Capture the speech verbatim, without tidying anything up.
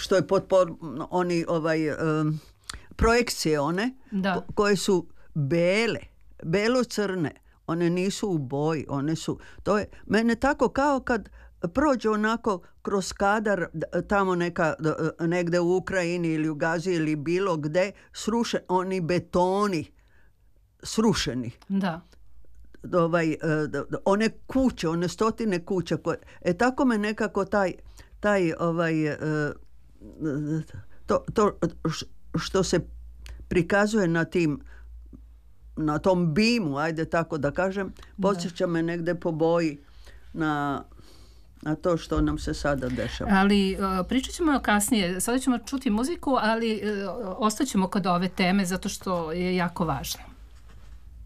što je potpor, oni ovaj, um, projekcije one da. ko, koje su bele, belo-crne, one nisu u boji, one su, to je, mene tako kao kad prođe onako kroz kadar tamo neka, negde u Ukrajini ili u Gazi ili bilo gde, sruše oni betoni, srušeni. Da. Ovaj, one kuće, one stotine kuća. Koje, e tako me nekako taj, taj ovaj, to, to što se prikazuje na tim, na tom bimu, ajde tako da kažem, podsjeća me negde po boji na, na to što nam se sada dešava. Ali uh, pričat ćemo kasnije, sada ćemo čuti muziku, ali uh, ostaćemo kod ove teme zato što je jako važno.